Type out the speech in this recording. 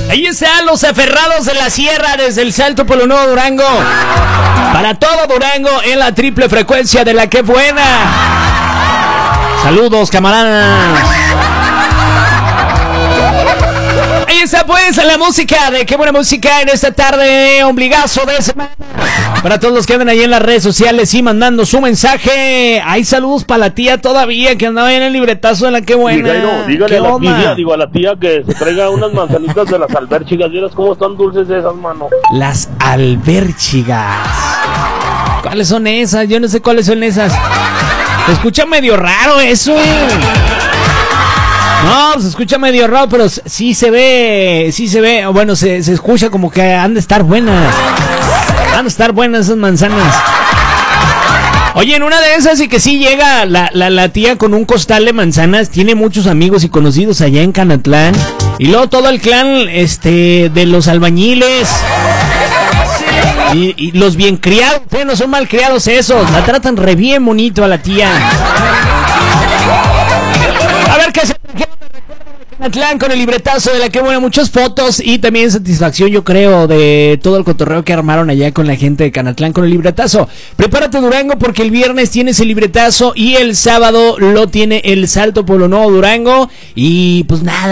Ahí están los aferrados de la sierra desde el Salto Polo Nuevo Durango. Para todo Durango en la triple frecuencia de la que buena. Saludos, camaradas. Ahí está pues la música de qué buena música en esta tarde, ombligazo de semana. Para todos los que andan ahí en las redes sociales y mandando su mensaje. Hay saludos para la tía todavía que andaba ahí en el libretazo de la que buena. Dígale a la tía, a la tía que se traiga unas manzanitas de las albérchigas. Miras cómo están dulces esas, mano. Las albérchigas. ¿Cuáles son esas? Yo no sé cuáles son esas. Se escucha medio raro eso, No, se escucha medio raro, pero sí se ve, bueno, se escucha como que han de estar buenas. Han de estar buenas esas manzanas. Oye, en una de esas y que sí llega la tía con un costal de manzanas, tiene muchos amigos y conocidos allá en Canatlán. Y luego todo el clan, de los albañiles. Y los bien criados, no son mal criados esos, la tratan re bien bonito a la tía. A ver qué se Canatlán con el libretazo de la que buena, muchas fotos y también satisfacción, yo creo, de todo el cotorreo que armaron allá con la gente de Canatlán con el libretazo. Prepárate, Durango, porque el viernes tienes el libretazo y el sábado lo tiene el Salto Polo Nuevo Durango. Y pues nada.